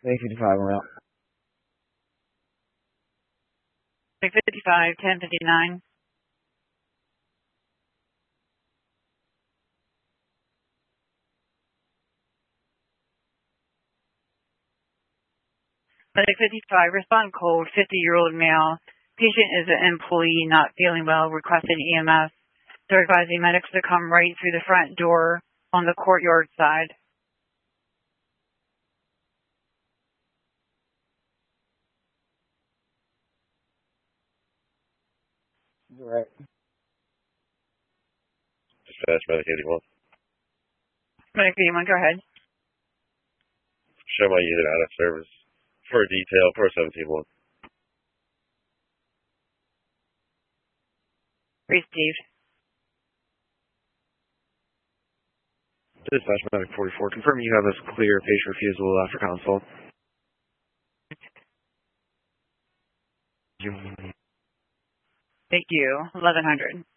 May 55 on route. 55, 1059. Medic 55, respond cold, 50-year-old male. Patient is an employee not feeling well, requesting EMS. They're advising medics to come right through the front door on the courtyard side. Right. Dispatch, Medic 81. Medic 81, go ahead. Show my unit out of service. For detail, 4171. Received. Dispatch Medic 44, confirm you have a clear patient refusal after consult. Thank you. 1100.